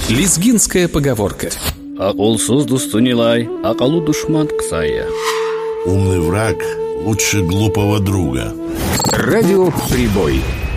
Лезгинская поговорка. Акылсыз дусту не лай, акылу душман ксая. Умный враг лучше глупого друга. Радио Прибой.